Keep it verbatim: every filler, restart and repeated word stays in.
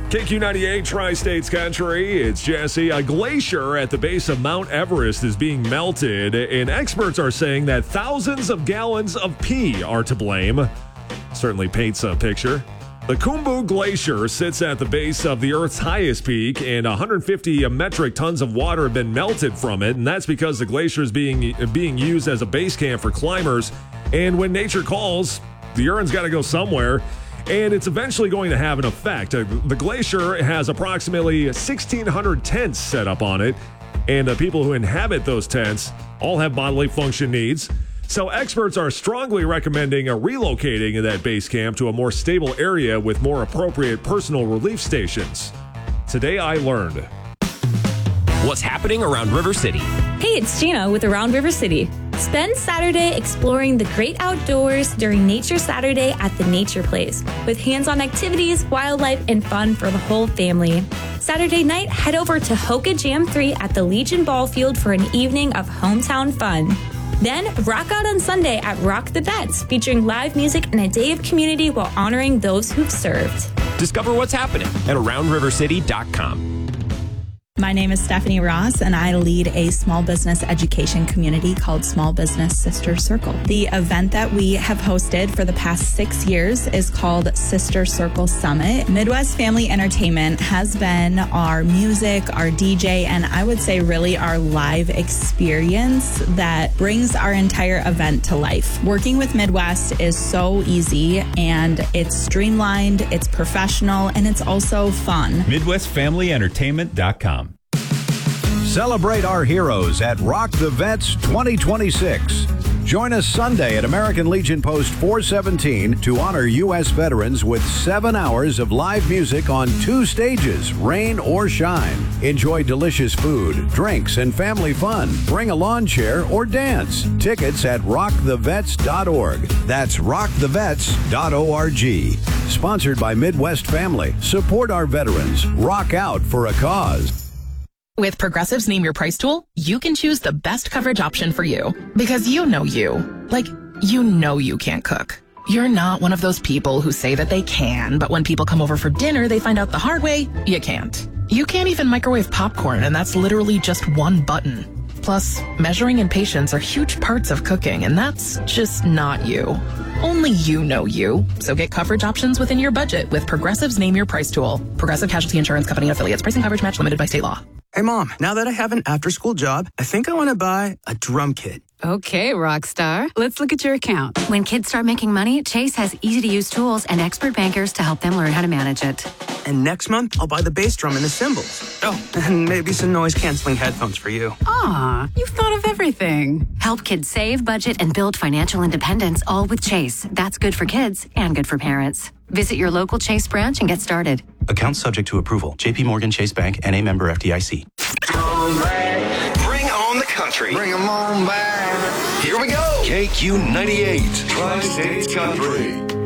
K Q ninety-eight, Tri-States Country. It's Jesse. A glacier at the base of Mount Everest is being melted, and experts are saying that thousands of gallons of pee are to blame. Certainly paints a picture. The Khumbu Glacier sits at the base of the Earth's highest peak, and one hundred fifty metric tons of water have been melted from it, and that's because the glacier is being, being used as a base camp for climbers. And when nature calls, the urine's got to go somewhere. And it's eventually going to have an effect. Uh, the glacier has approximately sixteen hundred tents set up on it, and the people who inhabit those tents all have bodily function needs. So experts are strongly recommending uh, relocating that base camp to a more stable area with more appropriate personal relief stations. Today I learned. What's happening around River City? Hey, it's Gina with Around River City. Spend Saturday exploring the great outdoors during Nature Saturday at the Nature Place with hands-on activities, wildlife, and fun for the whole family. Saturday night, head over to Hoka Jam three at the Legion Ball Field for an evening of hometown fun. Then, rock out on Sunday at Rock the Vets, featuring live music and a day of community while honoring those who've served. Discover what's happening at around river city dot com. My name is Stephanie Ross, and I lead a small business education community called Small Business Sister Circle. The event that we have hosted for the past six years is called Sister Circle Summit. Midwest Family Entertainment has been our music, our D J, and I would say really our live experience that brings our entire event to life. Working with Midwest is so easy, and it's streamlined, it's professional, and it's also fun. Midwest Family Entertainment dot com. Celebrate our heroes at Rock the Vets twenty twenty-six. Join us Sunday at American Legion Post four seventeen to honor U S veterans with seven hours of live music on two stages, rain or shine. Enjoy delicious food, drinks, and family fun. Bring a lawn chair or dance. Tickets at rock the vets dot org. That's rock the vets dot org. Sponsored by Midwest Family. Support our veterans. Rock out for a cause. With Progressive's Name Your Price tool, you can choose the best coverage option for you. Because you know you. Like, you know you can't cook. You're not one of those people who say that they can, but when people come over for dinner, they find out the hard way, you can't. You can't even microwave popcorn, and that's literally just one button. Plus, measuring and patience are huge parts of cooking, and that's just not you. Only you know you. So get coverage options within your budget with Progressive's Name Your Price tool. Progressive Casualty Insurance Company and Affiliates. Pricing coverage match limited by state law. Hey, Mom, now that I have an after-school job, I think I want to buy a drum kit. Okay, rock star. Let's look at your account. When kids start making money, Chase has easy-to-use tools and expert bankers to help them learn how to manage it. And next month, I'll buy the bass drum and the cymbals. Oh, and maybe some noise-canceling headphones for you. Aw, you've thought of everything. Help kids save, budget, and build financial independence, all with Chase. That's good for kids and good for parents. Visit your local Chase branch and get started. Account subject to approval. J P Morgan Chase Bank, N A member F D I C. Bring on the country. Bring them on back. Here we go. K Q ninety-eight, Tri-States Country.